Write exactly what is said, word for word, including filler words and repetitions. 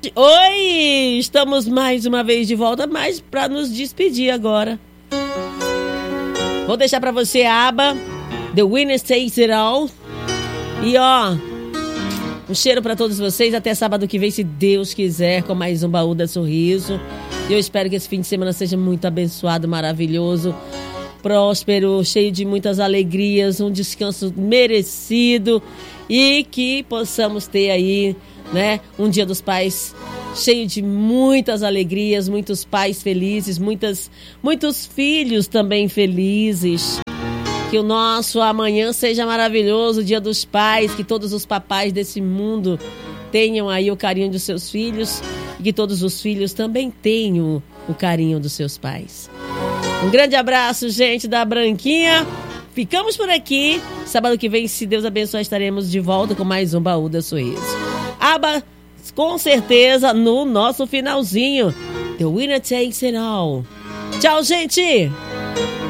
Oi, estamos mais uma vez de volta, mas para nos despedir agora. Vou deixar para você a aba The Winner Takes It All. E ó, um cheiro para todos vocês. Até sábado que vem, se Deus quiser, com mais um Baú da Sorriso. E eu espero que esse fim de semana seja muito abençoado, maravilhoso, próspero, cheio de muitas alegrias, um descanso merecido e que possamos ter aí, né, um Dia dos Pais cheio de muitas alegrias, muitos pais felizes, muitas, muitos filhos também felizes. Que o nosso amanhã seja maravilhoso, o Dia dos Pais, que todos os papais desse mundo tenham aí o carinho dos seus filhos e que todos os filhos também tenham o carinho dos seus pais. Um grande abraço, gente da Branquinha. Ficamos por aqui. Sábado que vem, se Deus abençoar, estaremos de volta com mais um Baú da Sorriso. Aba, com certeza, no nosso finalzinho. The Winner Takes It All. Tchau, gente!